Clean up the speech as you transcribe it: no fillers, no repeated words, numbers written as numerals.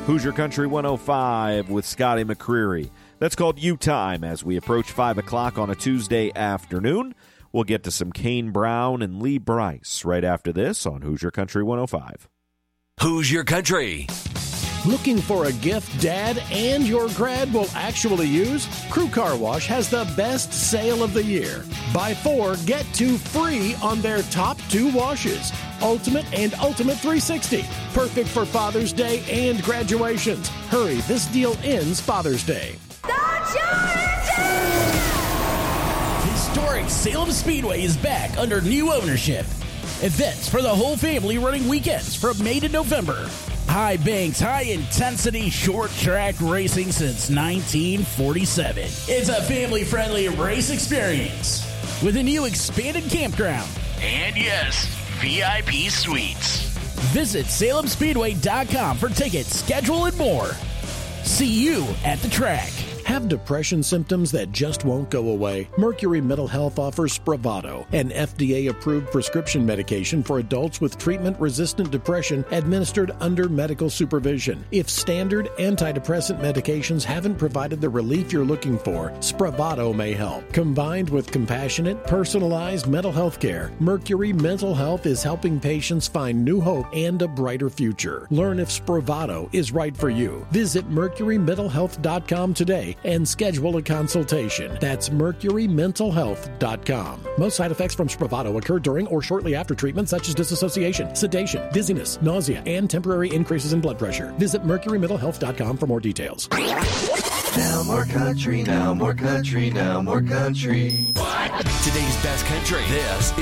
Hoosier Country 105 with Scotty McCreery. That's called U-Time as we approach 5 o'clock on a Tuesday afternoon. We'll get to some Kane Brown and Lee Brice right after this on Hoosier Country 105. Hoosier Country. Looking for a gift Dad and your grad will actually use? Crew Car Wash has the best sale of the year. Buy 4, get 2 free on their top 2 washes. Ultimate and Ultimate 360. Perfect for Father's Day and graduations. Hurry, this deal ends Father's Day. Historic Salem Speedway is back under new ownership. Events for the whole family running weekends from May to November. High banks, high-intensity, short-track racing since 1947. It's a family-friendly race experience with a new expanded campground. And yes, VIP suites. Visit SalemSpeedway.com for tickets, schedule, and more. See you at the track. Have depression symptoms that just won't go away? Mercury Mental Health offers Spravato, an FDA-approved prescription medication for adults with treatment-resistant depression administered under medical supervision. If standard antidepressant medications haven't provided the relief you're looking for, Spravato may help. Combined with compassionate, personalized mental health care, Mercury Mental Health is helping patients find new hope and a brighter future. Learn if Spravato is right for you. Visit mercurymentalhealth.com today and schedule a consultation. That's mercurymentalhealth.com. Most side effects from Spravato occur during or shortly after treatment, such as disassociation, sedation, dizziness, nausea, and temporary increases in blood pressure. Visit mercurymentalhealth.com for more details. Now more country, now more country, now more country. Today's best country. This